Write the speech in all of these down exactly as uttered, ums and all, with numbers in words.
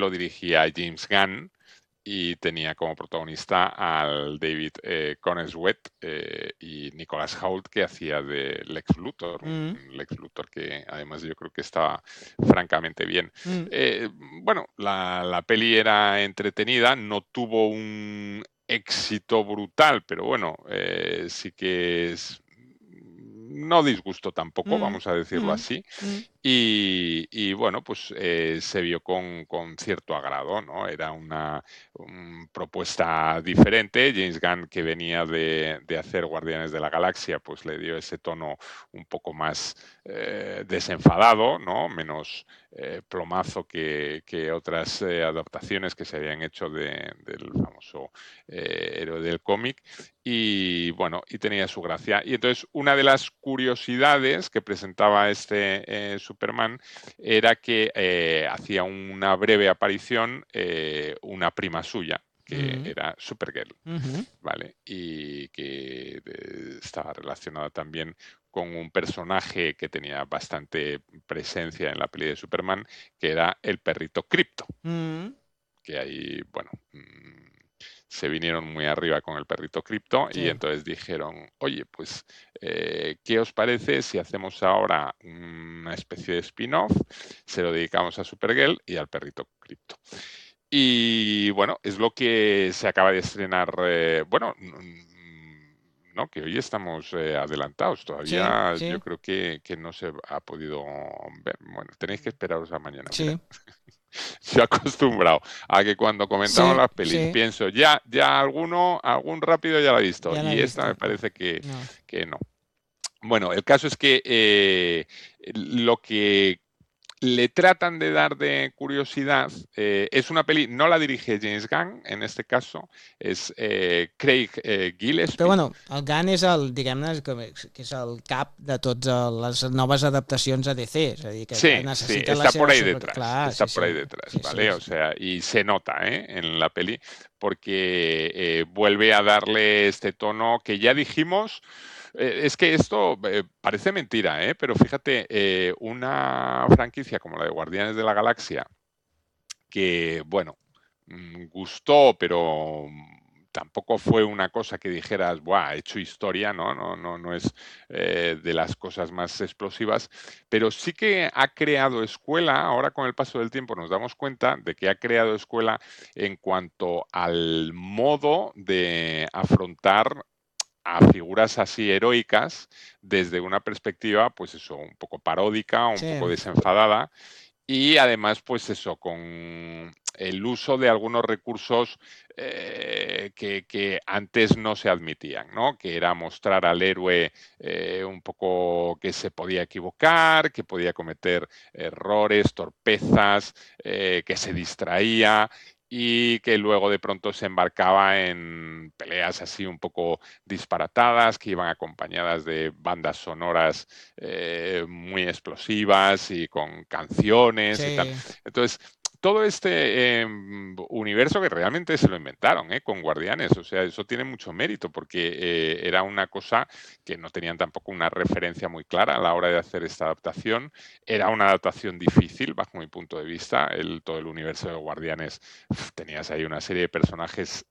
lo dirigía James Gunn y tenía como protagonista al David eh, Corenswet eh, y Nicholas Hoult, que hacía de Lex Luthor, Mm, un Lex Luthor que además yo creo que estaba francamente bien. mm. Eh, bueno, la, la peli era entretenida, no tuvo un éxito brutal, pero bueno, eh, sí que es no disgustó tampoco, Mm, vamos a decirlo mm, así. mm, Y, y bueno, pues eh, se vio con, con, cierto agrado, ¿no? Era una um, propuesta diferente. James Gunn, que venía de, de, hacer Guardianes de la Galaxia, pues le dio ese tono un poco más eh, desenfadado, ¿no? Menos eh, plomazo que, que otras eh, adaptaciones que se habían hecho de, del famoso eh, héroe del cómic. Y bueno, y tenía su gracia. Y entonces una de las curiosidades que presentaba este eh, Superman era que eh, hacía una breve aparición eh, una prima suya, que mm, era Supergirl, mhm. ¿vale? Y que eh, estaba relacionada también con un personaje que tenía bastante presencia en la peli de Superman, que era el perrito Crypto, Mm, que ahí, bueno, mmm, se vinieron muy arriba con el perrito Crypto y sí. entonces dijeron, oye, pues, eh, ¿qué os parece si hacemos ahora una especie de spin-off? Se lo dedicamos a Supergirl y al perrito Crypto. Y bueno, es lo que se acaba de estrenar, eh, bueno, no, que hoy estamos eh, adelantados. Sí, Todavía yo sí, creo que, que no se ha podido ver. Bueno, tenéis que esperaros a mañana, mira. sí, Yo acostumbrado a que cuando comentamos sí, las pelis sí. pienso, ya, ya alguno, algún rápido ya lo ha visto. Ya la he Y esta visto. me parece que, No. que no. Bueno, el caso es que eh, lo que le tratan de dar de curiosidad eh, es una peli, no la dirige James Gunn, en este caso, es eh, Craig eh, Però Gillespie. bueno, el Gunn és el, diguem-ne, que que és el cap de totes les noves adaptacions a D C, és a dir, que Sí, sí, necessita la está por seva ahí super... detrás, Clar, está sí, por sí, ahí detrás, sí, sí. ¿vale? O sea, y se nota, ¿eh? En la peli, porque eh, vuelve a darle este tono que ya dijimos. Eh, es que esto eh, parece mentira, ¿eh? Pero fíjate, eh, una franquicia como la de Guardianes de la Galaxia, que, bueno, mm, gustó, pero tampoco fue una cosa que dijeras, ¡buah! Ha hecho historia, ¿no? No, no, no es eh, de las cosas más explosivas, pero sí que ha creado escuela. Ahora, con el paso del tiempo, nos damos cuenta de que ha creado escuela en cuanto al modo de afrontar a figuras así heroicas desde una perspectiva, pues eso, un poco paródica, un Sí. poco desenfadada y además, pues eso, con el uso de algunos recursos eh, que, que, antes no se admitían, ¿no? Que era mostrar al héroe eh, un poco que se podía equivocar, que podía cometer errores, torpezas, eh, que se distraía y que luego de pronto se embarcaba en peleas así un poco disparatadas, que iban acompañadas de bandas sonoras eh, muy explosivas y con canciones y tal. Sí. Entonces, todo este eh, universo que realmente se lo inventaron ¿eh? Con Guardianes, o sea, eso tiene mucho mérito porque eh, era una cosa que no tenían tampoco una referencia muy clara a la hora de hacer esta adaptación. Era una adaptación difícil, bajo mi punto de vista. El, todo el universo de Guardianes, uf, tenías ahí una serie de personajes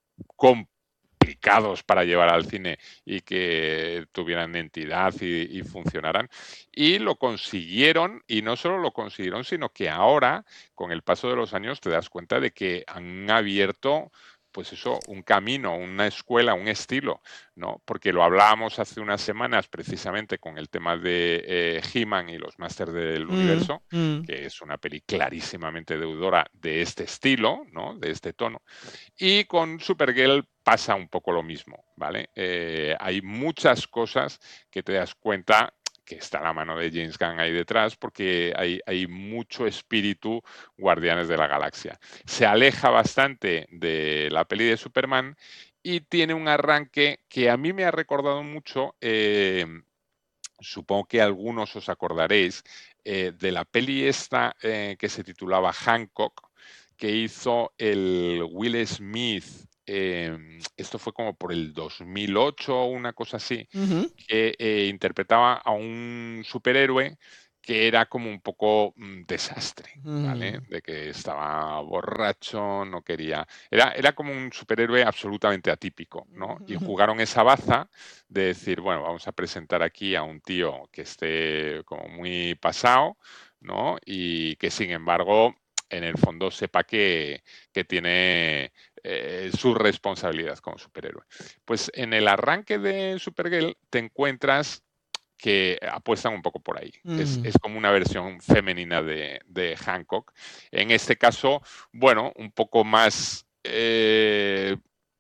complicados para llevar al cine y que tuvieran entidad y, y funcionaran. Y lo consiguieron, y no solo lo consiguieron, sino que ahora, con el paso de los años, te das cuenta de que han abierto pues eso, un camino, una escuela, un estilo, ¿no? Porque lo hablábamos hace unas semanas precisamente con el tema de eh, He-Man y los Masters del Mm, Universo, mm. que es una peli clarísimamente deudora de este estilo, ¿no? De este tono. Y con Supergirl pasa un poco lo mismo, ¿vale? Eh, hay muchas cosas que te das cuenta que está la mano de James Gunn ahí detrás, porque hay, hay mucho espíritu Guardianes de la Galaxia. Se aleja bastante de la peli de Superman y tiene un arranque que a mí me ha recordado mucho, eh, supongo que algunos os acordaréis, eh, de la peli esta eh, que se titulaba Hancock, que hizo el Will Smith. Eh, esto fue como por el dos mil ocho o una cosa así, Mhm. que eh, interpretaba a un superhéroe que era como un poco mm, desastre, ¿vale? Mm. De que estaba borracho, no quería... Era, era como un superhéroe absolutamente atípico, ¿no? Y jugaron esa baza de decir, bueno, vamos a presentar aquí a un tío que esté como muy pasado, ¿no? Y que sin embargo, en el fondo sepa que, que tiene eh, su responsabilidad como superhéroe. Pues en el arranque de Supergirl te encuentras que apuestan un poco por ahí. Es, Mm. es como una versión femenina de, de Hancock. En este caso, bueno, un poco más eh,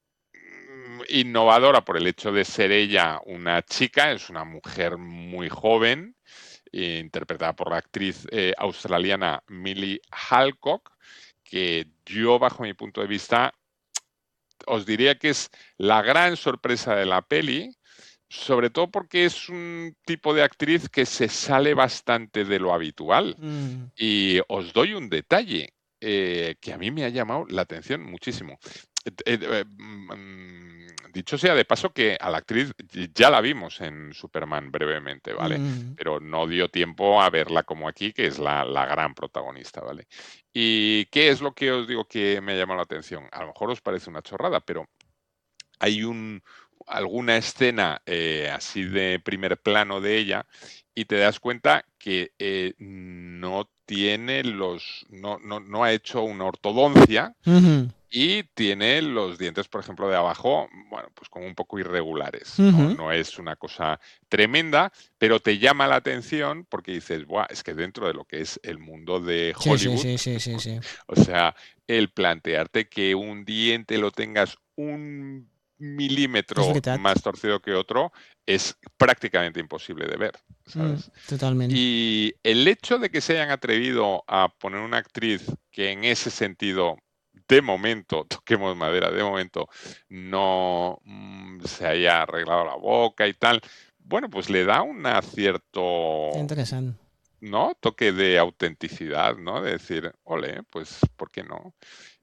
innovadora por el hecho de ser ella una chica, es una mujer muy joven, interpretada por la actriz eh, australiana Millie Halcock, que yo, bajo mi punto de vista, os diría que es la gran sorpresa de la peli, sobre todo porque es un tipo de actriz que se sale bastante de lo habitual. Mm. Y os doy un detalle eh, que a mí me ha llamado la atención muchísimo. Eh, eh, mm, dicho sea de paso que a la actriz ya la vimos en Superman brevemente, ¿vale? Mm. Pero no dio tiempo a verla como aquí, que es la, la gran protagonista, ¿vale? ¿Y qué es lo que os digo que me ha llamado la atención? A lo mejor os parece una chorrada, pero hay un, alguna escena eh, así de primer plano de ella y te das cuenta que eh, no tiene los, no, no, no ha hecho una ortodoncia Mm. y tiene los dientes, por ejemplo, de abajo, bueno, pues como un poco irregulares, ¿no? Mm. No es una cosa tremenda, pero te llama la atención porque dices, Buah, es que dentro de lo que es el mundo de Sí, sí, Hollywood, sí, sí, sí, sí. o sea, el plantearte que un diente lo tengas un És milímetro veritat. más torcido que otro es prácticamente imposible de ver, Mm. ¿sabes? Totalment. Y el hecho de que se hayan atrevido a poner una actriz que en ese sentido, de momento, toquemos madera, de momento, no mm, se haya arreglado la boca y tal, bueno, pues le da un cierto, Interessant. ¿no? Toque de autenticidad, ¿no? De decir, ole, pues, ¿por qué no?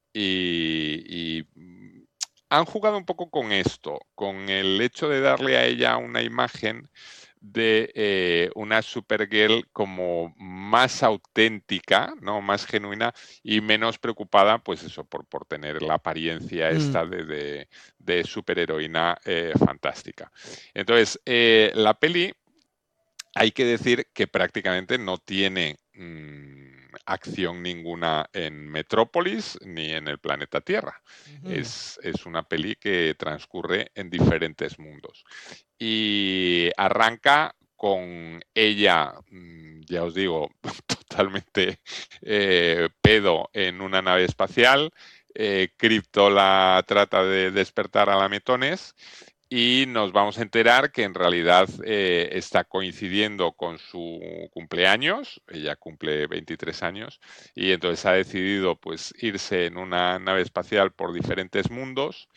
Y, y, mm, han jugado un poco con esto, con el hecho de darle a ella una imagen de eh, una Supergirl como más auténtica, ¿no? Más genuina y menos preocupada, pues eso, por, por tener la apariencia Mm. esta de, de, de superheroína eh, fantástica. Entonces, eh, la peli hay que decir que prácticamente no tiene mm, acción ninguna en Metrópolis ni en el planeta Tierra. Mhm. Es, es una peli que transcurre en diferentes mundos. Y arranca con ella, mm, ya os digo, totalmente eh, pedo en una nave espacial. Eh, Crypto la trata de despertar a la Metones y nos vamos a enterar que en realidad eh, está coincidiendo con su cumpleaños, ella cumple veintitrés años, y entonces ha decidido pues irse en una nave espacial por diferentes mundos,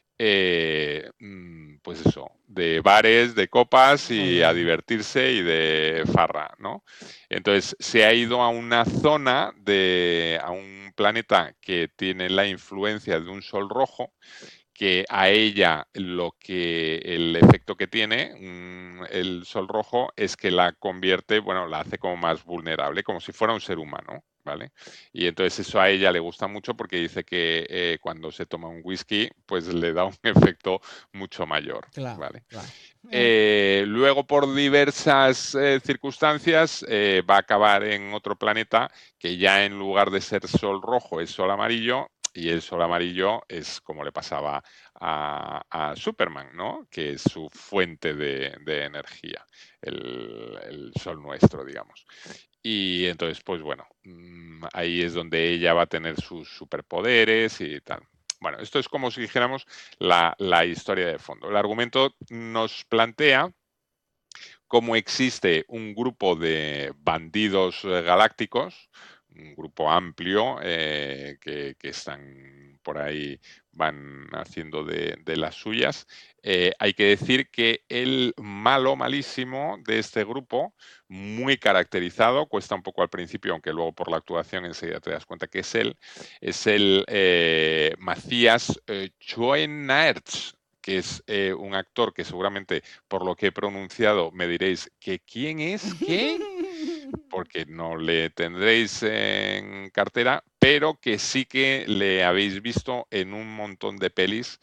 eh, mm, pues eso, de bares, de copas Molt y bé. a divertirse y de farra, ¿no? Entonces se ha ido a una zona, de, a un planeta que tiene la influencia de un sol rojo, que a ella lo que el efecto que tiene mm, el sol rojo es que la convierte, bueno, la hace como más vulnerable, como si fuera un ser humano, ¿vale? Y entonces eso a ella le gusta mucho porque dice que eh, cuando se toma un whisky, pues le da un efecto mucho mayor, Clar, ¿vale? clar. Eh, Eh, luego, por diversas eh, circunstancias, eh, va a acabar en otro planeta que ya en lugar de ser sol rojo es sol amarillo, y el sol amarillo es como le pasaba a, a Superman, ¿no? Que es su fuente de, de energía, el, el, sol nuestro, digamos. Y entonces, pues bueno, mmm, ahí es donde ella va a tener sus superpoderes y tal. Bueno, esto es como si dijéramos la, la historia de fondo. El argumento nos plantea cómo existe un grupo de bandidos eh, galácticos, un grupo amplio eh, que, que, están por ahí, van haciendo de, de las suyas. Eh, hay que decir que el malo malísimo de este grupo, muy caracterizado, cuesta un poco al principio, aunque luego por la actuación enseguida te das cuenta que es él, es el eh, Macías eh, Schoenaerts, que es eh, un actor que seguramente por lo que he pronunciado me diréis que quién es, qué. porque no le tendréis en cartera, pero que sí que le habéis visto en un montón de pelis,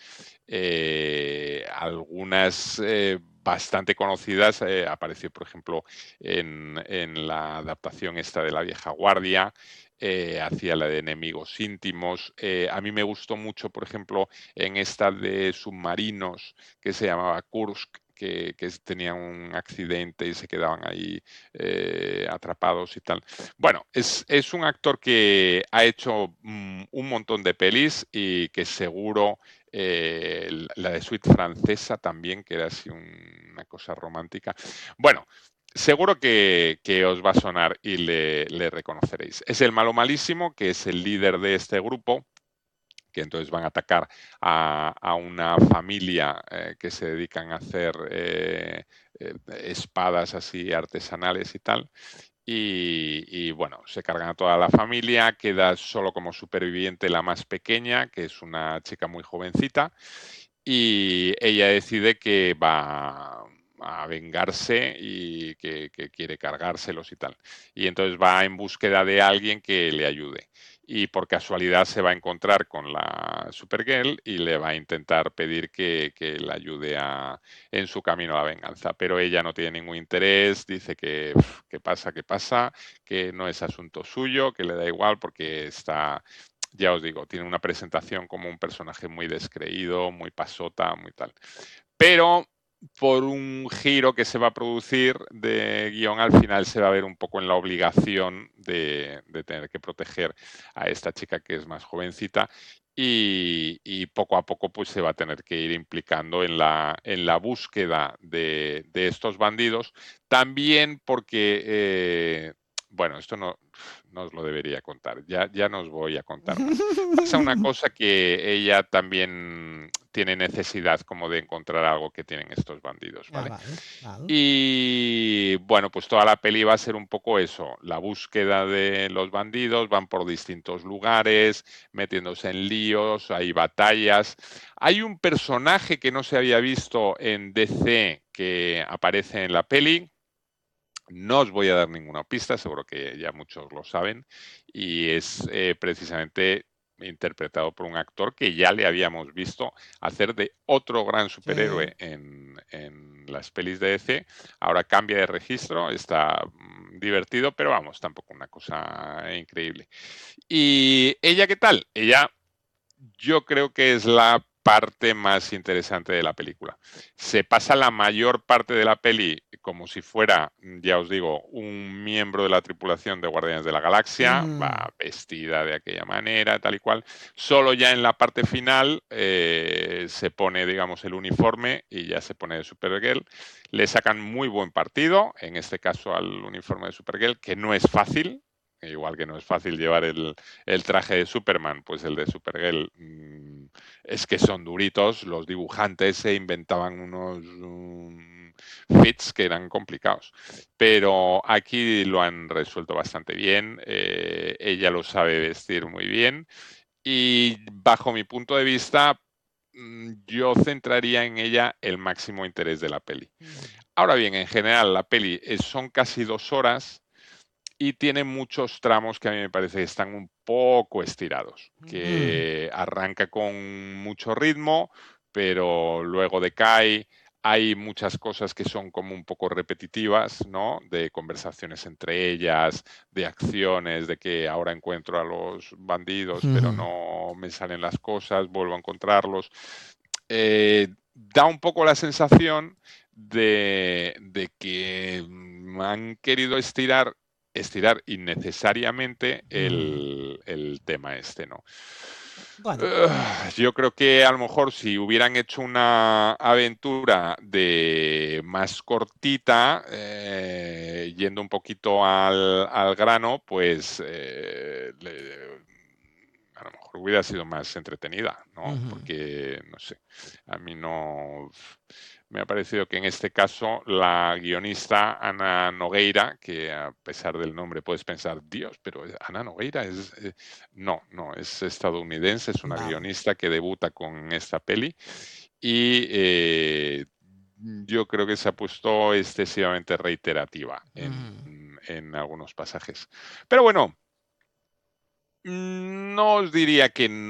eh, algunas eh, bastante conocidas. Eh, apareció, por ejemplo, en, en la adaptación esta de La vieja guardia, eh, hacía la de Enemigos íntimos. Eh, a mí me gustó mucho, por ejemplo, en esta de submarinos que se llamaba Kursk, que, que tenían un accidente y se quedaban ahí eh, atrapados y tal. Bueno, es, es un actor que ha hecho mm, un montón de pelis y que seguro eh, la de Suite francesa también, que era así un, una cosa romántica. Bueno, seguro que, que, os va a sonar y le, le reconoceréis. Es el malo malísimo, que es el líder de este grupo, que entonces van a atacar a, a una familia eh, que se dedican a hacer eh, eh, espadas así artesanales y tal. Y, y, bueno, se cargan a toda la familia, queda solo como superviviente la más pequeña, que es una chica muy jovencita, y ella decide que va a vengarse y que, que quiere cargárselos y tal. Y entonces va en búsqueda de alguien que le ayude. Y por casualidad se va a encontrar con la Supergirl y le va a intentar pedir que, que le ayude a, en su camino a la venganza. Pero ella no tiene ningún interés, dice que qué pasa, qué pasa, que no es asunto suyo, que le da igual porque está, ya os digo, tiene una presentación como un personaje muy descreído, muy pasota, muy tal. Pero por un giro que se va a producir de guión, al final se va a ver un poco en la obligación de, de tener que proteger a esta chica que es más jovencita y, y, poco a poco pues se va a tener que ir implicando en la, en la búsqueda de, de estos bandidos, también porque eh, bueno, esto no, no os lo debería contar, ya, ya no os voy a contar más. Pasa una cosa, que ella también tiene necesidad como de encontrar algo que tienen estos bandidos, Ah, ¿vale? val, val. Y bueno, pues toda la peli va a ser un poco eso, la búsqueda de los bandidos, van por distintos lugares, metiéndose en líos, hay batallas. Hay un personaje que no se había visto en D C que aparece en la peli. No os voy a dar ninguna pista, seguro que ya muchos lo saben, y es eh, precisamente interpretado por un actor que ya le habíamos visto hacer de otro gran Sí. superhéroe en, en las pelis de D C. Ahora cambia de registro, está mm, divertido, pero vamos, tampoco una cosa increíble. ¿Y ella qué tal? Ella, yo creo que es la parte más interesante de la película. Se pasa la mayor parte de la peli como si fuera, ya os digo, un miembro de la tripulación de Guardianes de la Galaxia, Mm. va vestida de aquella manera, tal y cual. Solo ya en la parte final eh, se pone, digamos, el uniforme y ya se pone de Supergirl. Le sacan muy buen partido, en este caso al uniforme de Supergirl, que no es fácil. Igual que no es fácil llevar el, el traje de Superman, pues el de Supergirl mmm, es que son duritos. Los dibujantes se inventaban unos um, fits que eran complicados. Pero aquí lo han resuelto bastante bien. Eh, ella lo sabe vestir muy bien. Y bajo mi punto de vista, mmm, yo centraría en ella el máximo interés de la peli. Ahora bien, en general, la peli es, son casi dos horas y tiene muchos tramos que a mí me parece que están un poco estirados, Mm. que arranca con mucho ritmo, pero luego decae. Hay muchas cosas que son como un poco repetitivas, ¿no? De conversaciones entre ellas, de acciones, de que ahora encuentro a los bandidos, pero Mm. no me salen las cosas, vuelvo a encontrarlos. Eh, da un poco la sensación de, de que han querido estirar estirar innecesariamente Mm. el, el tema este, ¿no? Bueno. Uh, yo creo que a lo mejor si hubieran hecho una aventura de más cortita, eh, yendo un poquito al, al grano, pues eh, le, a lo mejor hubiera sido más entretenida, ¿no? Mm. Porque, no sé, a mí no... Me ha parecido que en este caso la guionista Ana Nogueira, que a pesar del nombre puedes pensar, Dios, pero Ana Nogueira es... Eh, no, no, es estadounidense, es una Val. guionista que debuta con esta peli y eh, yo creo que se ha puesto excesivamente reiterativa en, Mm. en algunos pasajes. Pero bueno, no os diría que